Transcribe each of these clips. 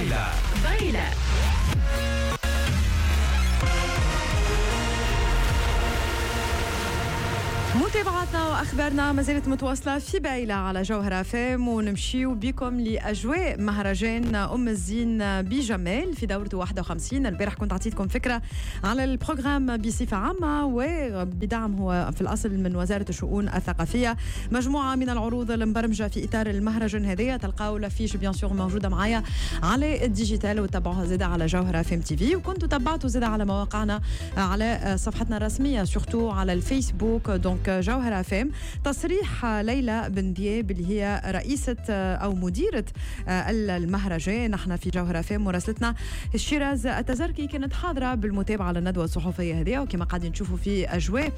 بايلة. متابعاتنا واخبارنا ما زالت متواصله في بايلة على جوهرة فام، ونمشيو بكم لاجواء مهرجان ام الزين بجمال في دورته 51. البارح كنت عطيتكم فكره على البروغرام بصفه عامه، وبدعم هو في الاصل من وزاره الشؤون الثقافيه مجموعه من العروض المبرمجه في اطار المهرجان هذايا. تلقاو لافيش بيان سور موجوده معايا على الديجيتال، وتابعوها زاده على جوهرة فام تي في، وكنتوا تبعتوا زاده على مواقعنا على صفحتنا الرسميه سورتو على الفيسبوك. دونك جوهرة فام تصريح ليلى بن دياب اللي هي رئيسة أو مديرة المهرجان. نحن في جوهرة فام مراسلتنا الشيراز التزركي كانت حاضرة بالمتابعة للندوة الصحفية هذه، وكما قاعدين نشوفوا في أجواء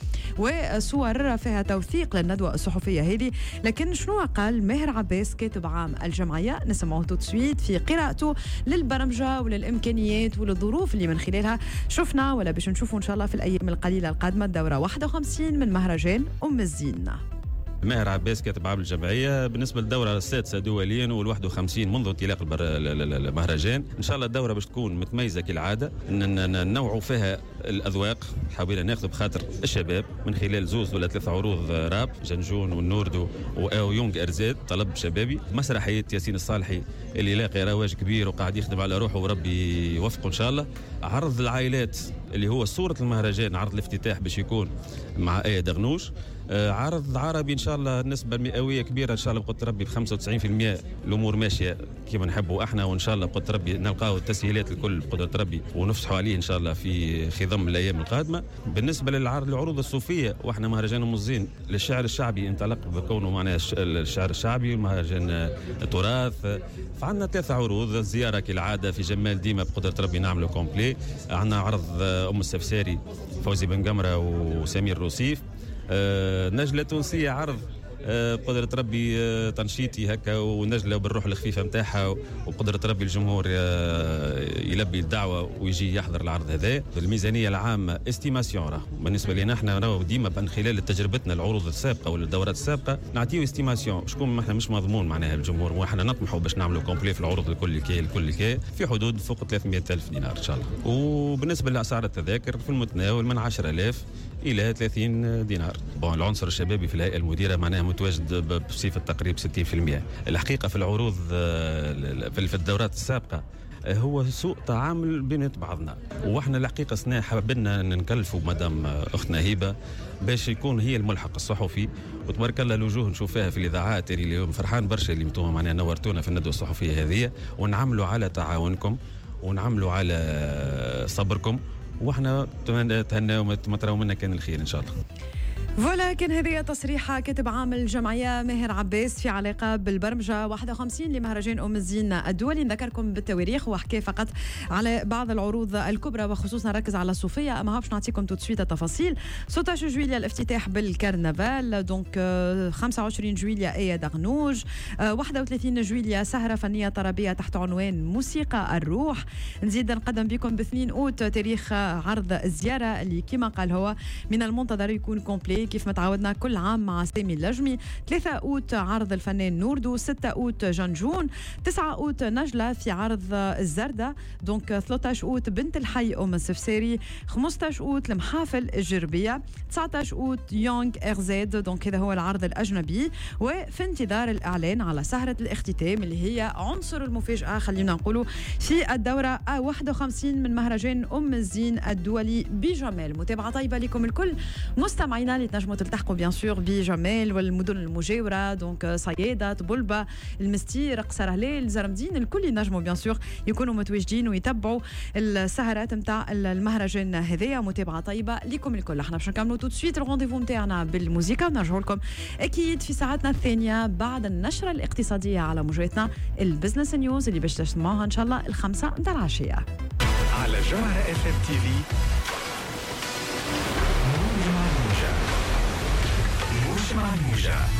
وصور فيها توثيق للندوة الصحفية هذه. لكن شنو قال ماهر عباس كاتب عام الجمعية؟ نسمعه توتسويت في قراءته للبرمجة وللإمكانيات وللظروف اللي من خلالها شفنا ولا باش نشوفوا إن شاء الله في الأيام القليلة القادمة الدورة 51 من مهرجان أم الزين. ماهر عباس كاتب عام الجمعية. بالنسبة للدورة السادسة دوليا وال51 منذ انطلاق المهرجان، إن شاء الله الدورة باش تكون متميزة كالعادة، ننوعوا فيها الأذواق. حاولنا ناخذ بخاطر الشباب من خلال زوز ولا ثلاث عروض راب، جنجون والنوردو ويونغ أرزاد طلب شبابي، مسرحية ياسين الصالحي اللي لاقي رواج كبير وقاعد يخدم على روحه وربي يوفقه إن شاء الله. عرض العائلات اللي هو صورة المهرجان، عرض الافتتاح باش يكون مع آية دغنوش. عرض عربي ان شاء الله النسبه المئويه كبيره ان شاء الله بقدر ربي ب 95%. الامور ماشيه كما نحبوا احنا، وان شاء الله بقدر ربي نلقاو التسهيلات الكل بقدره ربي ونفسحوا عليه ان شاء الله في خضم الايام القادمه. بالنسبه للعروض الصوفيه، واحنا مهرجان ام الزين للشعر الشعبي انطلق بكونه معناها الشعر الشعبي ومهرجان التراث. فعندنا ثلاث عروض. الزياره كالعاده في جمال ديما بقدره ربي نعملوا كومبلي. عندنا عرض ام السفساري فوزي بن قمره وسمير روسيف. نجلة تونسية عرض بقدرة ربي تنشيطي هكا، ونجلة بالروح الخفيفة متاعها، وبقدرة ربي الجمهور يلبي الدعوة ويجي يحضر العرض هذا. الميزانية العامة استيماسيون راه بالنسبة لنا احنا ديما من خلال تجربتنا العروض السابقة ولا الدورات السابقة نعطيو استيماسيون شكون احنا مش مضمون معناها الجمهور، واحنا نطمحوا باش نعملوا كومبلي في العروض الكل كي في حدود فوق 300,000 دينار ان شاء الله. وبالنسبة لأسعار التذاكر في المتناول من 10,000 إلى 30 دينار. العنصر الشبابي في الهيئة المديرة معناها متواجد بصفة تقريب 60%. الحقيقة في العروض في الدورات السابقة هو سوء تعامل بين بعضنا، واحنا الحقيقة سنا حابين نكلفوا مدام أختنا هبة باش يكون هي الملحق الصحفي. وتبارك الله الوجوه نشوفها في الإذاعات اللي اليوم فرحان برشا اللي انتم معناها نورتونا في الندوة الصحفية هذه، ونعملوا على تعاونكم ونعملوا على صبركم، واحنا تهناو ما تراو منا كان الخير ان شاء الله. فوالا كان هذه تصريحة كاتب عام الجمعية ماهر عباس في علاقة بالبرمجة 51 لمهرجان أم الزين الدولي. نذكركم بالتواريخ وحكي فقط على بعض العروض الكبرى، وخصوصا ركز على الصوفية، أما هابش نعطيكم توتسويت التفاصيل. 16 جويليا الافتتاح بالكرنفال، دونك 25 جويليا آية دغنوج، 31 جويليا سهرة فنية طربية تحت عنوان موسيقى الروح. نزيد نقدم بكم ب2 أوت تاريخ عرض الزيارة اللي كما قال هو من المنتظر يكون كومبلي كيف ما تعودنا كل عام مع سامي اللجمي. 3 أوت عرض الفنان نوردو، 6 أوت جنجون، 9 أوت نجلة في عرض الزردة، دونك 13 أوت بنت الحي أم السفساري، 15 أوت المحافل الجربية، 19 أوت يونغ إرزاد، دونك هذا هو العرض الأجنبي. وفي انتظار الإعلان على سهرة الاختتام اللي هي عنصر المفاجأة خلينا نقولوا في الدورة 51 من مهرجان أم الزين الدولي بجمال. متابعة طيبة لكم الكل مستمعينا اللي تنجموا تلتحقوا بيان سور بجمال والمدن المجاورة، دونك صيادة، طبلبة، المستير، قصر هلال، زرمدين، الكل ينجموا بيان سور يكونوا متواجدين ويتبعوا السهرات نتاع المهرجان هذايا. متابعة طيبة لكم الكل. احنا باش نكملوا تو سويت الرونديفو نتاعنا بالموسيقى، ونرجعوا لكم اكيد في ساعتنا الثانية بعد النشرة الاقتصادية على موجاتنا البزنس نيوز اللي باش تسمعوها ان شاء الله 5 متاع العشية على جوهرة FM TV. مش مع الموجة